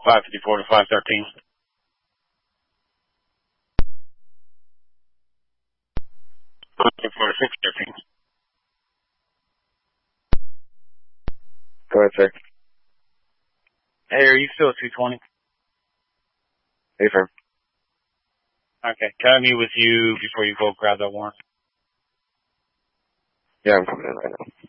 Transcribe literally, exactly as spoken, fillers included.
five fifty-four to five thirteen. Looking for six thirteen. Go ahead, sir. Hey, are you still at two twenty? Hey, firm. Okay. Can I meet with you before you go grab that warrant? Yeah, I'm coming in right now.